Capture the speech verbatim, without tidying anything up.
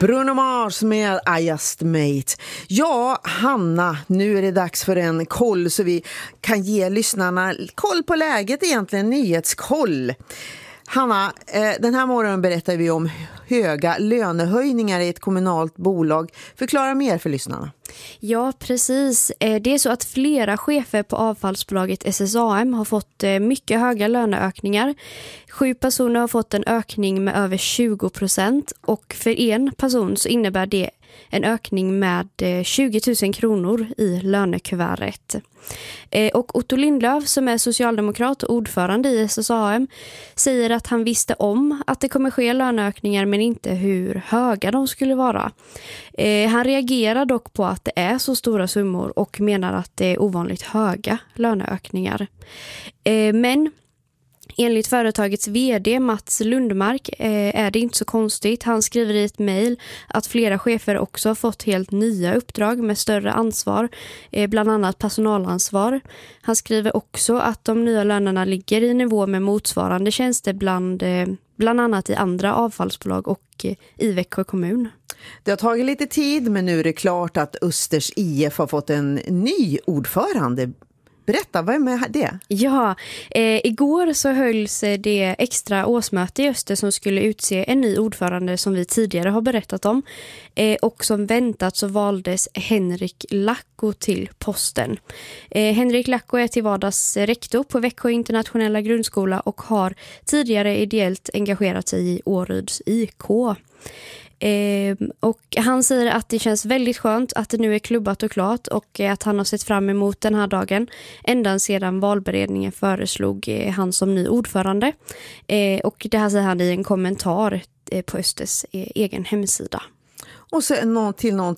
Bruno Mars med I Just Mate. Ja, Hanna, nu är det dags för en koll så vi kan ge lyssnarna koll på läget egentligen, nyhetskoll. Hanna, den här morgonen berättar vi om höga lönehöjningar i ett kommunalt bolag. Förklara mer för lyssnarna. Ja, precis. Det är så att flera chefer på avfallsbolaget S S A M har fått mycket höga löneökningar. Sju personer har fått en ökning med över tjugo procent och för en person så innebär det en ökning med tjugo tusen kronor i lönekuvertet. Och Otto Lindlöf som är socialdemokrat och ordförande i S S A M säger att han visste om att det kommer ske löneökningar men inte hur höga de skulle vara. Han reagerar dock på att det är så stora summor och menar att det är ovanligt höga löneökningar. Men enligt företagets vd Mats Lundmark eh, är det inte så konstigt. Han skriver i ett mejl att flera chefer också har fått helt nya uppdrag med större ansvar, eh, bland annat personalansvar. Han skriver också att de nya lönerna ligger i nivå med motsvarande tjänster bland, eh, bland annat i andra avfallsbolag och eh, i Växjö kommun. Det har tagit lite tid men nu är det klart att Östers I F har fått en ny ordförande. Berätta, vad är med det? Ja, eh, igår så hölls det extra årsmöte i Öster som skulle utse en ny ordförande som vi tidigare har berättat om. Eh, och som väntat så valdes Henrik Lacko till posten. Eh, Henrik Lacko är till vardags rektor på Växjö internationella grundskola och har tidigare ideellt engagerat sig i Åryds I K. Eh, och han säger att det känns väldigt skönt att det nu är klubbat och klart och eh, att han har sett fram emot den här dagen ända sedan valberedningen föreslog eh, han som ny ordförande. Eh, och det här säger han i en kommentar eh, på Östers eh, egen hemsida. Och så till någonting